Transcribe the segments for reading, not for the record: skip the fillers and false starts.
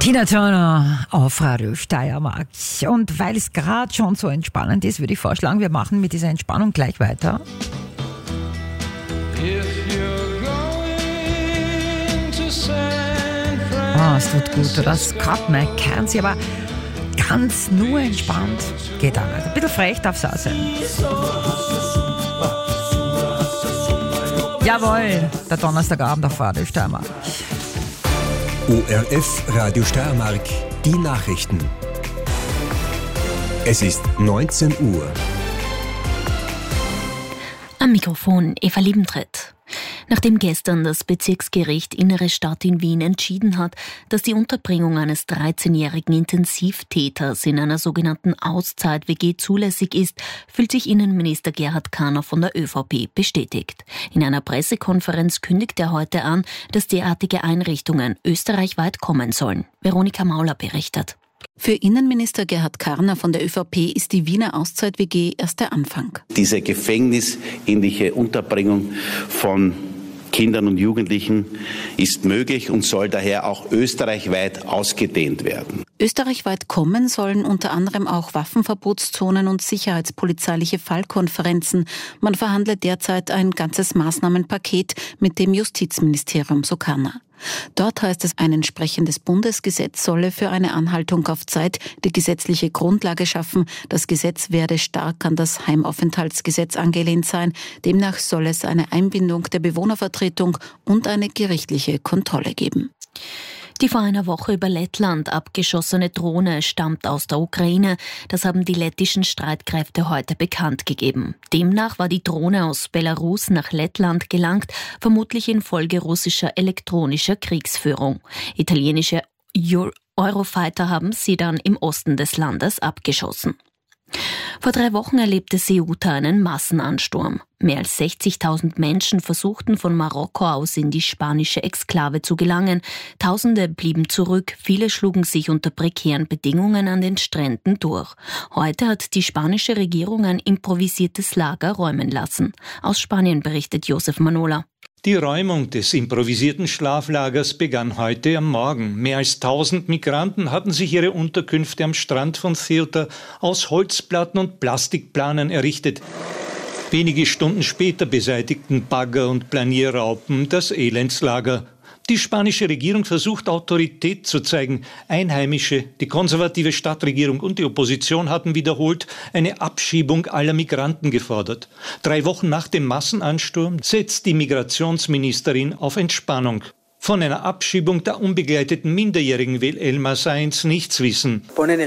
Tina Turner auf Radio Steiermark. Und weil es gerade schon so entspannend ist, würde ich vorschlagen, wir machen mit dieser Entspannung gleich weiter. Es tut gut, oder? Scott McKenzie, aber ganz nur entspannt geht auch nicht. Ein bisschen frech darf es auch sein. Jawohl, der Donnerstagabend auf Radio Steiermark. ORF Radio Steiermark, die Nachrichten. Es ist 19 Uhr. Am Mikrofon Eva Liebentritt. Nachdem gestern das Bezirksgericht Innere Stadt in Wien entschieden hat, dass die Unterbringung eines 13-jährigen Intensivtäters in einer sogenannten Auszeit-WG zulässig ist, fühlt sich Innenminister Gerhard Karner von der ÖVP bestätigt. In einer Pressekonferenz kündigt er heute an, dass derartige Einrichtungen österreichweit kommen sollen. Veronika Mauler berichtet. Für Innenminister Gerhard Karner von der ÖVP ist die Wiener Auszeit-WG erst der Anfang. Diese gefängnisähnliche Unterbringung von Kindern und Jugendlichen ist möglich und soll daher auch österreichweit ausgedehnt werden. Österreichweit kommen sollen unter anderem auch Waffenverbotszonen und sicherheitspolizeiliche Fallkonferenzen. Man verhandelt derzeit ein ganzes Maßnahmenpaket mit dem Justizministerium, so Karner. Dort heißt es, ein entsprechendes Bundesgesetz solle für eine Anhaltung auf Zeit die gesetzliche Grundlage schaffen. Das Gesetz werde stark an das Heimaufenthaltsgesetz angelehnt sein. Demnach soll es eine Einbindung der Bewohnervertretung und eine gerichtliche Kontrolle geben. Die vor einer Woche über Lettland abgeschossene Drohne stammt aus der Ukraine. Das haben die lettischen Streitkräfte heute bekannt gegeben. Demnach war die Drohne aus Belarus nach Lettland gelangt, vermutlich infolge russischer elektronischer Kriegsführung. Italienische Eurofighter haben sie dann im Osten des Landes abgeschossen. Vor 3 Wochen erlebte Ceuta einen Massenansturm. Mehr als 60.000 Menschen versuchten von Marokko aus in die spanische Exklave zu gelangen. Tausende blieben zurück, viele schlugen sich unter prekären Bedingungen an den Stränden durch. Heute hat die spanische Regierung ein improvisiertes Lager räumen lassen. Aus Spanien berichtet Josef Manola. Die Räumung des improvisierten Schlaflagers begann heute am Morgen. Mehr als 1000 Migranten hatten sich ihre Unterkünfte am Strand von Ceuta aus Holzplatten und Plastikplanen errichtet. Wenige Stunden später beseitigten Bagger und Planierraupen das Elendslager. Die spanische Regierung versucht, Autorität zu zeigen. Einheimische, die konservative Stadtregierung und die Opposition hatten wiederholt eine Abschiebung aller Migranten gefordert. 3 Wochen nach dem Massenansturm setzt die Migrationsministerin auf Entspannung. Von einer Abschiebung der unbegleiteten Minderjährigen will Elma Sainz nichts wissen.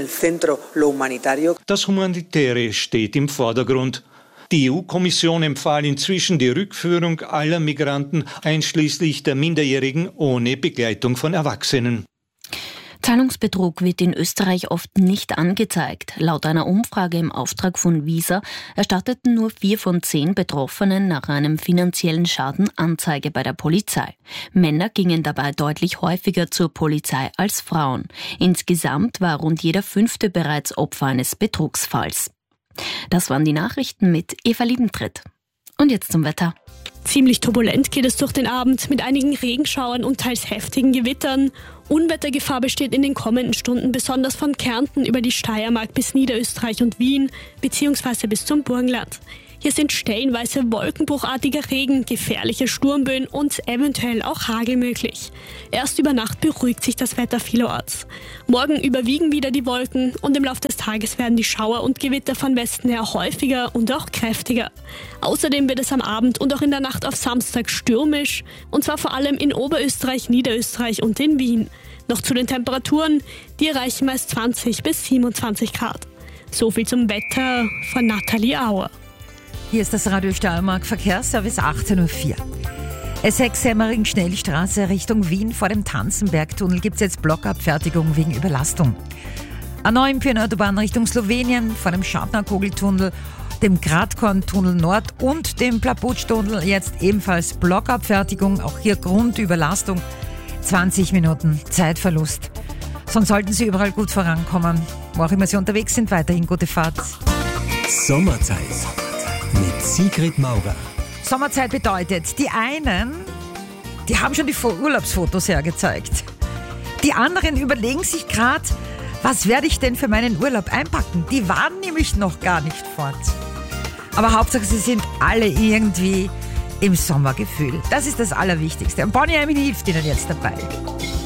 Das Humanitäre steht im Vordergrund. Die EU-Kommission empfahl inzwischen die Rückführung aller Migranten, einschließlich der Minderjährigen ohne Begleitung von Erwachsenen. Zahlungsbetrug wird in Österreich oft nicht angezeigt. Laut einer Umfrage im Auftrag von Visa erstatteten nur 4 von 10 Betroffenen nach einem finanziellen Schaden Anzeige bei der Polizei. Männer gingen dabei deutlich häufiger zur Polizei als Frauen. Insgesamt war rund jeder 5. bereits Opfer eines Betrugsfalls. Das waren die Nachrichten mit Eva Liebentritt. Und jetzt zum Wetter. Ziemlich turbulent geht es durch den Abend mit einigen Regenschauern und teils heftigen Gewittern. Unwettergefahr besteht in den kommenden Stunden besonders von Kärnten über die Steiermark bis Niederösterreich und Wien bzw. bis zum Burgenland. Hier sind stellenweise wolkenbruchartiger Regen, gefährliche Sturmböen und eventuell auch Hagel möglich. Erst über Nacht beruhigt sich das Wetter vielerorts. Morgen überwiegen wieder die Wolken und im Laufe des Tages werden die Schauer und Gewitter von Westen her häufiger und auch kräftiger. Außerdem wird es am Abend und auch in der Nacht auf Samstag stürmisch, und zwar vor allem in Oberösterreich, Niederösterreich und in Wien. Noch zu den Temperaturen, die erreichen meist 20 bis 27 Grad. So viel zum Wetter von Nathalie Auer. Hier ist das Radio Steiermark Verkehrsservice 18.04 Uhr. S6 Semmering-Schnellstraße Richtung Wien vor dem Tanzenbergtunnel gibt es jetzt Blockabfertigung wegen Überlastung. A9 für Autobahn Richtung Slowenien vor dem Schartner-Kogeltunnel, dem Gradkorn-Tunnel Nord und dem Plaputsch-Tunnel jetzt ebenfalls Blockabfertigung, auch hier Grundüberlastung, 20 Minuten Zeitverlust. Sonst sollten Sie überall gut vorankommen. Wo auch immer Sie unterwegs sind, weiterhin gute Fahrt. Sommerzeit mit Sigrid Maurer. Sommerzeit bedeutet, die einen, die haben schon die Urlaubsfotos hergezeigt. Die anderen überlegen sich gerade, was werde ich denn für meinen Urlaub einpacken? Die waren nämlich noch gar nicht fort. Aber Hauptsache, sie sind alle irgendwie im Sommergefühl. Das ist das Allerwichtigste. Und Bonnie M hilft Ihnen jetzt dabei.